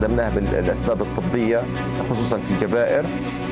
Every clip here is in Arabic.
استخدمناها بالأسباب الطبية خصوصا في الجبائر.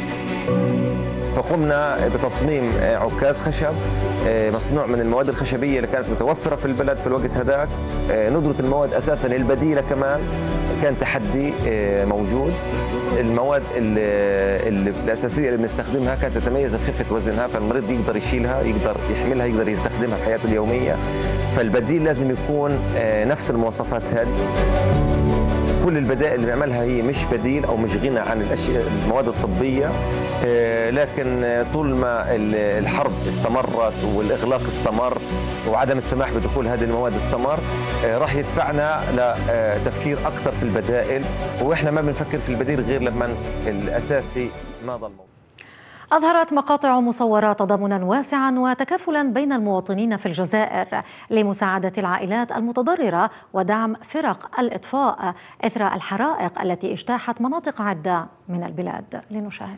فقمنا بتصميم عكاز خشب مصنوع من المواد الخشبية اللي كانت متوفرة في البلد في الوقت هذاك. ندرة المواد أساسا البديلة كمان كان تحدي موجود. المواد الأساسية اللي بنستخدمها كانت تتميز بخفة وزنها، فالمريض يقدر يشيلها، يقدر يحملها، يقدر يستخدمها في حياته اليومية. فالبديل لازم يكون نفس المواصفات هذه. كل البدائل اللي بيعملها هي مش بديل او مش غنى عن الاشياء المواد الطبيه، لكن طول ما الحرب استمرت والاغلاق استمر وعدم السماح بدخول هذه المواد استمر، راح يدفعنا لتفكير اكثر في البدائل، واحنا ما بنفكر في البديل غير لما الاساسي ما ضل موجود. أظهرت مقاطع مصورة تضامنا واسعا وتكافلا بين المواطنين في الجزائر لمساعدة العائلات المتضررة ودعم فرق الإطفاء إثر الحرائق التي اجتاحت مناطق عدة من البلاد. لنشاهد.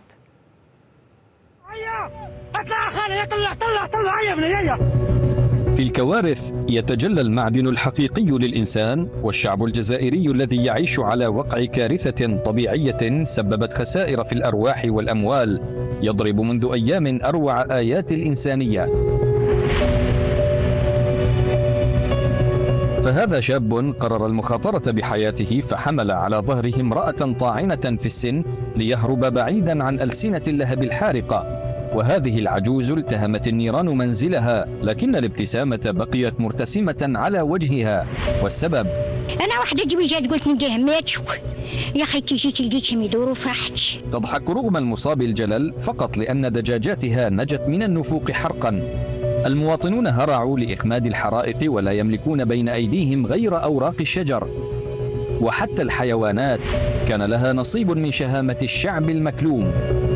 في الكوارث يتجلى المعدن الحقيقي للإنسان، والشعب الجزائري الذي يعيش على وقع كارثة طبيعية سببت خسائر في الأرواح والأموال يضرب منذ أيام أروع آيات الإنسانية. فهذا شاب قرر المخاطرة بحياته فحمل على ظهره امرأة طاعنة في السن ليهرب بعيدا عن ألسنة اللهب الحارقة، وهذه العجوز التهمت النيران منزلها، لكن الابتسامة بقيت مرتسمة على وجهها. والسبب أنا واحدة جات قلت نديه مات يا أخي كي جيت لقيتهم يدوروا فرحت. تضحك رغم المصاب الجلل فقط لأن دجاجاتها نجت من النفوق حرقا. المواطنون هرعوا لإخماد الحرائق ولا يملكون بين أيديهم غير أوراق الشجر، وحتى الحيوانات كان لها نصيب من شهامة الشعب المكلوم.